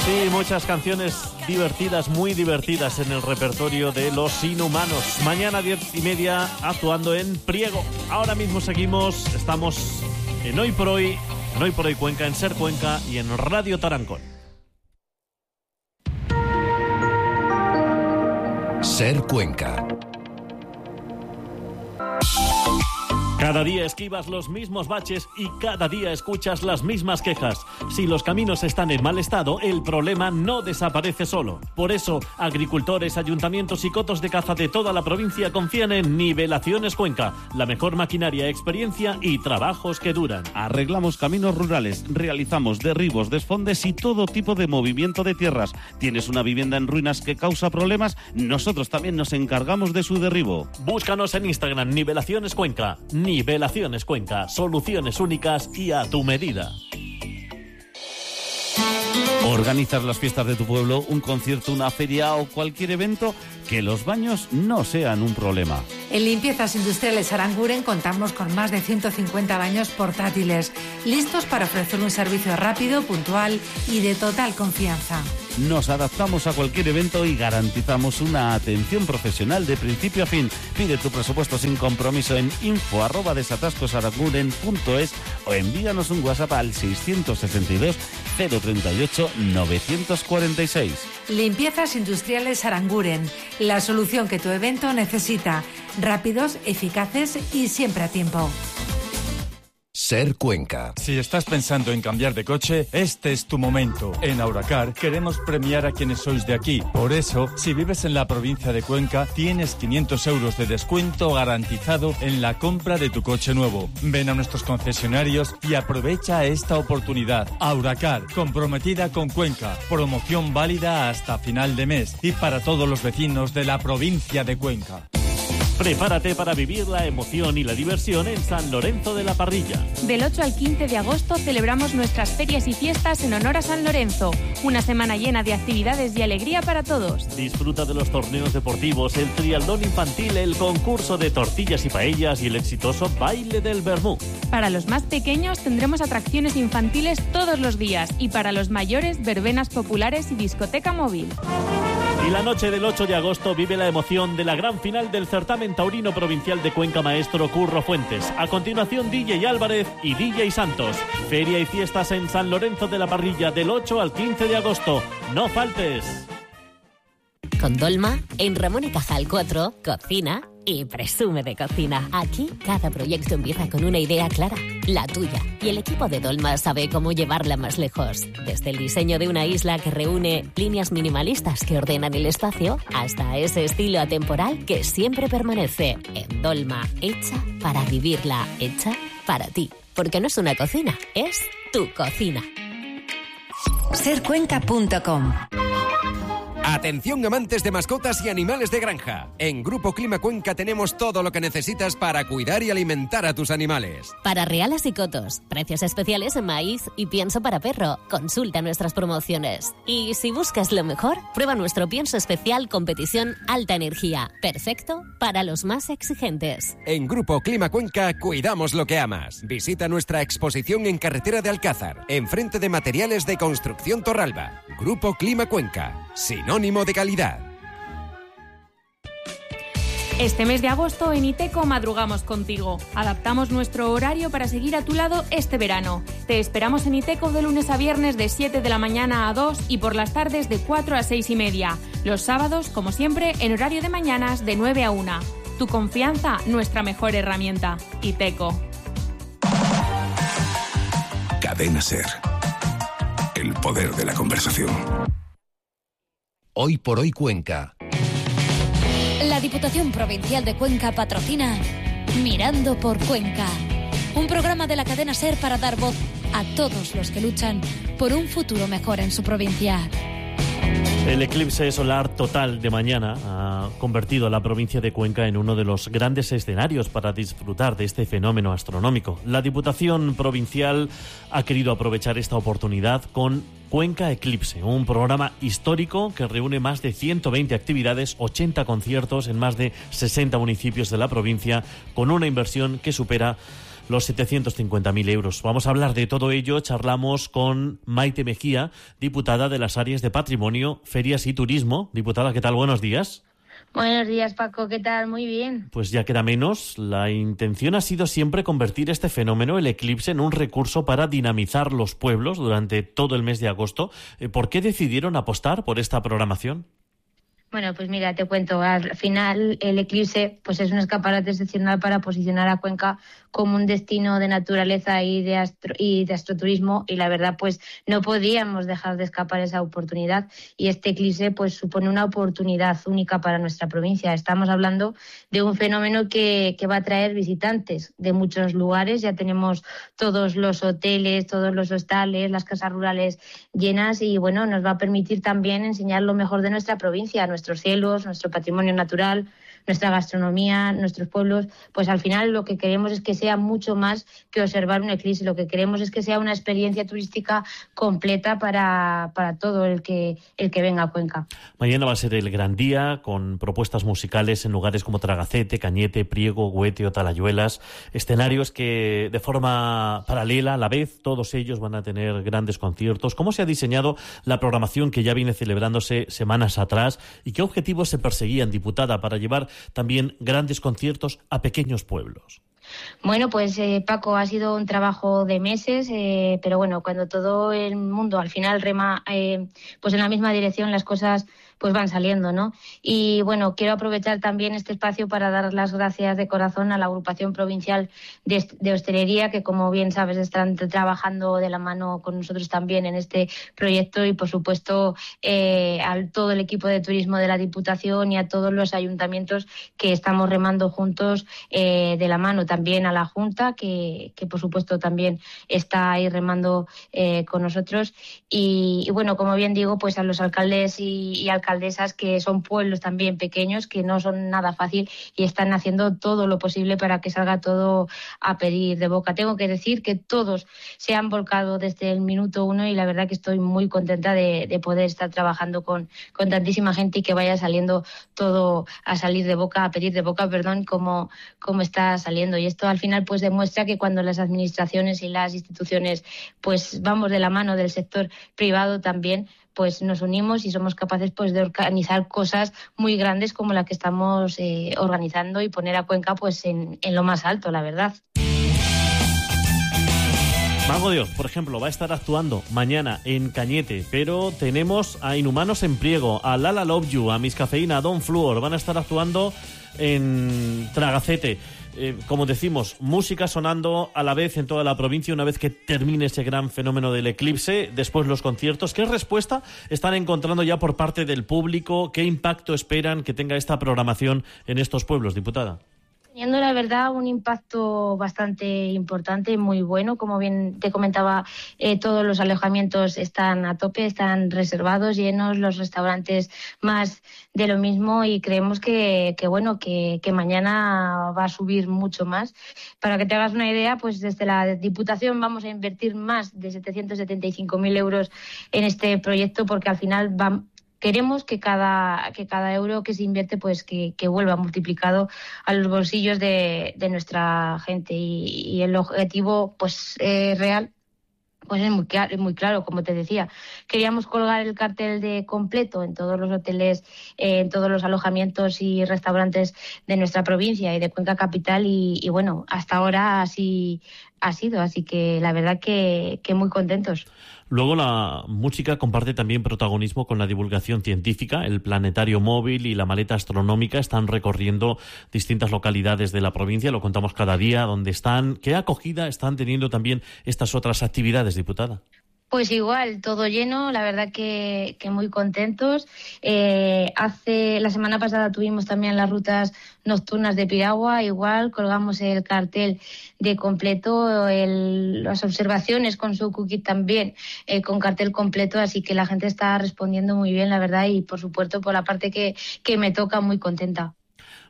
Sí, muchas canciones divertidas, muy divertidas en el repertorio de Los Inhumanos. Mañana 10:30 actuando en Priego. Ahora mismo estamos en Hoy por Hoy Cuenca, en Ser Cuenca y en Radio Tarancón. Ser Cuenca. Cada día esquivas los mismos baches y cada día escuchas las mismas quejas. Si los caminos están en mal estado, el problema no desaparece solo. Por eso, agricultores, ayuntamientos y cotos de caza de toda la provincia confían en Nivelaciones Cuenca, la mejor maquinaria, experiencia y trabajos que duran. Arreglamos caminos rurales, realizamos derribos, desfondes y todo tipo de movimiento de tierras. ¿Tienes una vivienda en ruinas que causa problemas? Nosotros también nos encargamos de su derribo. Búscanos en Instagram, Nivelaciones Cuenca. Nivelaciones Cuenca, soluciones únicas y a tu medida. ¿Organizas las fiestas de tu pueblo, un concierto, una feria o cualquier evento? Que los baños no sean un problema. En Limpiezas Industriales Aranguren contamos con más de 150 baños portátiles, listos para ofrecer un servicio rápido, puntual y de total confianza. Nos adaptamos a cualquier evento y garantizamos una atención profesional de principio a fin. Pide tu presupuesto sin compromiso en info@desatascosaranguren.es o envíanos un WhatsApp al 662 038 946. Limpiezas Industriales Aranguren, la solución que tu evento necesita. Rápidos, eficaces y siempre a tiempo. Ser Cuenca. Si estás pensando en cambiar de coche, este es tu momento. En Auracar queremos premiar a quienes sois de aquí. Por eso, si vives en la provincia de Cuenca, tienes 500 euros de descuento garantizado en la compra de tu coche nuevo. Ven a nuestros concesionarios y aprovecha esta oportunidad. Auracar, comprometida con Cuenca. Promoción válida hasta final de mes y para todos los vecinos de la provincia de Cuenca. Prepárate para vivir la emoción y la diversión en San Lorenzo de la Parrilla. Del 8 al 15 de agosto celebramos nuestras ferias y fiestas en honor a San Lorenzo. Una semana llena de actividades y alegría para todos. Disfruta de los torneos deportivos, el triatlón infantil, el concurso de tortillas y paellas y el exitoso baile del vermú. Para los más pequeños tendremos atracciones infantiles todos los días y para los mayores verbenas populares y discoteca móvil. Y la noche del 8 de agosto vive la emoción de la gran final del certamen taurino provincial de Cuenca maestro Curro Fuentes. A continuación DJ Álvarez y DJ Santos. Feria y fiestas en San Lorenzo de la Parrilla del 8 al 15 de agosto. ¡No faltes! Con Dolma, en Ramón y Cajal 4, cocina y presume de cocina. Aquí cada proyecto empieza con una idea clara, la tuya. Y el equipo de Dolma sabe cómo llevarla más lejos. Desde el diseño de una isla que reúne líneas minimalistas que ordenan el espacio, hasta ese estilo atemporal que siempre permanece. En Dolma, hecha para vivirla, hecha para ti. Porque no es una cocina, es tu cocina. Sercuenca.com. Atención amantes de mascotas y animales de granja. En Grupo Clima Cuenca tenemos todo lo que necesitas para cuidar y alimentar a tus animales. Para reales y cotos, precios especiales en maíz y pienso para perro. Consulta nuestras promociones. Y si buscas lo mejor, prueba nuestro pienso especial competición alta energía. Perfecto para los más exigentes. En Grupo Clima Cuenca cuidamos lo que amas. Visita nuestra exposición en Carretera de Alcázar, enfrente de Materiales de Construcción Torralba. Grupo Clima Cuenca, sinónimo de calidad. Este mes de agosto en Iteco madrugamos contigo. Adaptamos nuestro horario para seguir a tu lado este verano. Te esperamos en Iteco de lunes a viernes de 7 de la mañana a 2 y por las tardes de 4 a 6 y media. Los sábados, como siempre, en horario de mañanas de 9 a 1. Tu confianza, nuestra mejor herramienta. Iteco. Cadena Ser. El poder de la conversación. Hoy por Hoy Cuenca. La Diputación Provincial de Cuenca patrocina Mirando por Cuenca, un programa de la cadena SER para dar voz a todos los que luchan por un futuro mejor en su provincia. El eclipse solar total de mañana ha convertido a la provincia de Cuenca en uno de los grandes escenarios para disfrutar de este fenómeno astronómico. La Diputación Provincial ha querido aprovechar esta oportunidad con Cuenca Eclipse, un programa histórico que reúne más de 120 actividades, 80 conciertos en más de 60 municipios de la provincia, con una inversión que supera los 750.000 euros. Vamos a hablar de todo ello. Charlamos con Maite Mejía, diputada de las áreas de Patrimonio, Ferias y Turismo. Diputada, ¿qué tal? Buenos días. Buenos días, Paco. ¿Qué tal? Muy bien. Pues ya queda menos. La intención ha sido siempre convertir este fenómeno, el eclipse, en un recurso para dinamizar los pueblos durante todo el mes de agosto. ¿Por qué decidieron apostar por esta programación? Bueno, pues mira, te cuento. Al final, el eclipse pues es un escaparate excepcional para posicionar a Cuenca como un destino de naturaleza y de astroturismo, y la verdad pues no podíamos dejar de escapar esa oportunidad, y este eclipse pues supone una oportunidad única para nuestra provincia. Estamos hablando de un fenómeno que va a traer visitantes de muchos lugares. Ya tenemos todos los hoteles, todos los hostales, las casas rurales llenas, y bueno, nos va a permitir también enseñar lo mejor de nuestra provincia, nuestros cielos, nuestro patrimonio natural, nuestra gastronomía, nuestros pueblos. Pues al final lo que queremos es que sea mucho más que observar un eclipse. Lo que queremos es que sea una experiencia turística completa para todo el que venga a Cuenca. Mañana va a ser el gran día, con propuestas musicales en lugares como Tragacete, Cañete, Priego, Güete o Talayuelas, escenarios que de forma paralela a la vez todos ellos van a tener grandes conciertos. ¿Cómo se ha diseñado la programación que ya viene celebrándose semanas atrás y qué objetivos se perseguían, diputada, para llevar también grandes conciertos a pequeños pueblos? Bueno, pues Paco, ha sido un trabajo de meses, pero bueno, cuando todo el mundo al final rema pues en la misma dirección, las cosas pues van saliendo, ¿no? Y bueno, quiero aprovechar también este espacio para dar las gracias de corazón a la Agrupación Provincial de Hostelería, que como bien sabes están trabajando de la mano con nosotros también en este proyecto, y por supuesto a todo el equipo de turismo de la Diputación y a todos los ayuntamientos que estamos remando juntos de la mano. También a la Junta, que por supuesto también está ahí remando con nosotros. Y bueno, como bien digo, pues a los alcaldes y alcaldesas, que son pueblos también pequeños, que no son nada fácil y están haciendo todo lo posible para que salga todo a pedir de boca. Tengo que decir que todos se han volcado desde el minuto uno, y la verdad que estoy muy contenta de poder estar trabajando con tantísima gente y que vaya saliendo todo a salir de boca, a pedir de boca, como está saliendo. Y esto al final pues demuestra que cuando las administraciones y las instituciones pues vamos de la mano del sector privado también, pues nos unimos y somos capaces pues de organizar cosas muy grandes como la que estamos organizando, y poner a Cuenca pues en lo más alto, la verdad. Mago de Oz, por ejemplo, va a estar actuando mañana en Cañete, pero tenemos a Inhumanos en Priego, a Lala Love You, a Miss Cafeína, a Don Fluor, van a estar actuando en Tragacete. Como decimos, música sonando a la vez en toda la provincia una vez que termine ese gran fenómeno del eclipse, después los conciertos. ¿Qué respuesta están encontrando ya por parte del público? ¿Qué impacto esperan que tenga esta programación en estos pueblos, diputada? Teniendo, la verdad, un impacto bastante importante y muy bueno. Como bien te comentaba, todos los alojamientos están a tope, están reservados, llenos, los restaurantes más de lo mismo, y creemos que mañana va a subir mucho más. Para que te hagas una idea, pues desde la Diputación vamos a invertir más de 775.000 euros en este proyecto, porque al final queremos que cada euro que se invierte pues que vuelva multiplicado a los bolsillos de nuestra gente, y el objetivo pues real pues es muy claro, como te decía. Queríamos colgar el cartel de completo en todos los hoteles, en todos los alojamientos y restaurantes de nuestra provincia y de Cuenca Capital, y bueno, hasta ahora así ha sido, así que la verdad que muy contentos. Luego la música comparte también protagonismo con la divulgación científica. El planetario móvil y la maleta astronómica están recorriendo distintas localidades de la provincia, lo contamos cada día dónde están. ¿Qué acogida están teniendo también estas otras actividades, diputada? Pues igual, todo lleno, la verdad que muy contentos. La semana pasada tuvimos también las rutas nocturnas de Piragua, igual colgamos el cartel de completo, las observaciones con su cookie también, con cartel completo, así que la gente está respondiendo muy bien, la verdad, y por supuesto por la parte que me toca, muy contenta.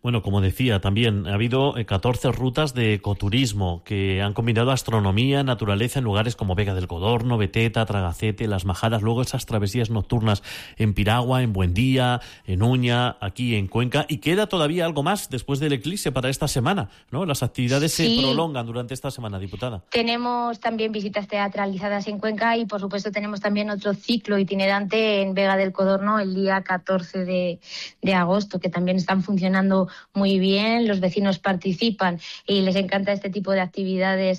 Bueno, como decía, también ha habido 14 rutas de ecoturismo que han combinado astronomía, naturaleza en lugares como Vega del Codorno, Beteta, Tragacete, Las Majadas, luego esas travesías nocturnas en Piragua, en Buendía, en Uña, aquí en Cuenca, y queda todavía algo más después del eclipse para esta semana, ¿no? Las actividades se prolongan durante esta semana, diputada. Tenemos también visitas teatralizadas en Cuenca y, por supuesto, tenemos también otro ciclo itinerante en Vega del Codorno el día 14 de agosto, que también están funcionando muy bien, los vecinos participan y les encanta este tipo de actividades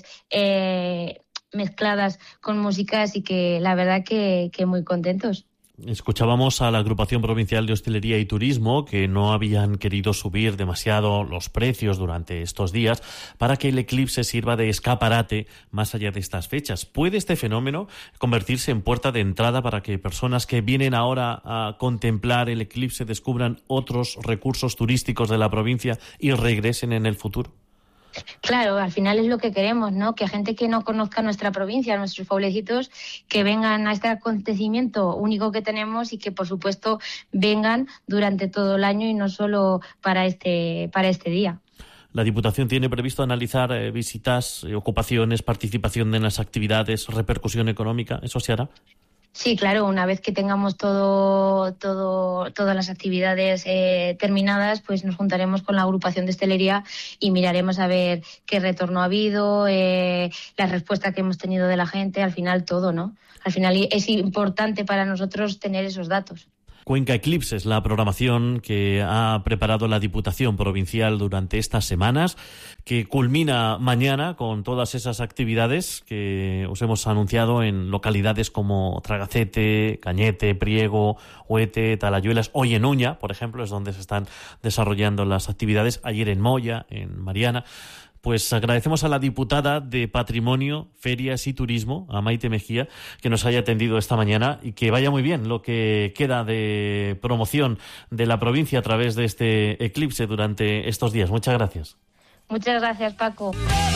mezcladas con música, así que la verdad que muy contentos. Escuchábamos a la Agrupación Provincial de Hostelería y Turismo que no habían querido subir demasiado los precios durante estos días para que el eclipse sirva de escaparate más allá de estas fechas. ¿Puede este fenómeno convertirse en puerta de entrada para que personas que vienen ahora a contemplar el eclipse descubran otros recursos turísticos de la provincia y regresen en el futuro? Claro, al final es lo que queremos, ¿no? Que gente que no conozca nuestra provincia, nuestros pueblecitos, que vengan a este acontecimiento único que tenemos y que, por supuesto, vengan durante todo el año y no solo para este día. La Diputación tiene previsto analizar visitas, ocupaciones, participación en las actividades, repercusión económica. ¿Eso se hará? Sí, claro, una vez que tengamos todas las actividades terminadas, pues nos juntaremos con la agrupación de hostelería y miraremos a ver qué retorno ha habido, la respuesta que hemos tenido de la gente, al final todo, ¿no? Al final es importante para nosotros tener esos datos. Cuenca Eclipses, la programación que ha preparado la Diputación Provincial durante estas semanas, que culmina mañana con todas esas actividades que os hemos anunciado en localidades como Tragacete, Cañete, Priego, Huete, Talayuelas. Hoy en Uña, por ejemplo, es donde se están desarrollando las actividades. Ayer en Moya, en Mariana. Pues agradecemos a la diputada de Patrimonio, Ferias y Turismo, a Maite Mejía, que nos haya atendido esta mañana y que vaya muy bien lo que queda de promoción de la provincia a través de este eclipse durante estos días. Muchas gracias. Muchas gracias, Paco.